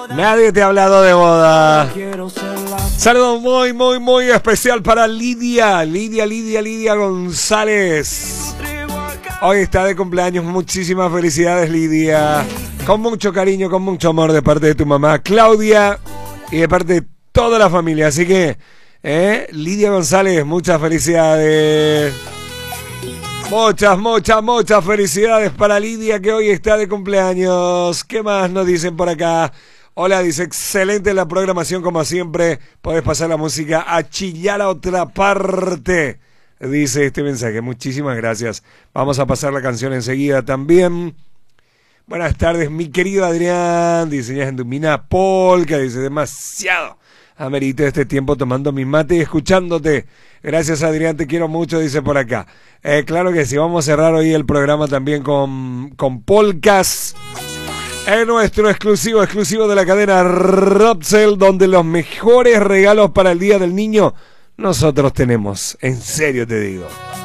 Nadie te ha hablado de boda. Saludo muy especial para Lidia González. Hoy está de cumpleaños. Muchísimas felicidades, Lidia. Con mucho cariño, con mucho amor de parte de tu mamá Claudia y de parte de toda la familia. Así que, Lidia González, muchas felicidades. Muchas felicidades para Lidia, que hoy está de cumpleaños. ¿Qué más nos dicen por acá? Hola, dice, excelente la programación como siempre. Podés pasar la música a chillar a otra parte. Dice este mensaje, muchísimas gracias. Vamos a pasar la canción enseguida también. Buenas tardes, mi querido Adrián. Diseñas en Dumina Polka. Dice, demasiado amerité este tiempo tomando mi mate y escuchándote. Gracias, Adrián, te quiero mucho, dice por acá. Claro que sí, vamos a cerrar hoy el programa también con polkas. En nuestro exclusivo de la cadena Rapsel, donde los mejores regalos para el Día del Niño nosotros tenemos. En serio te digo.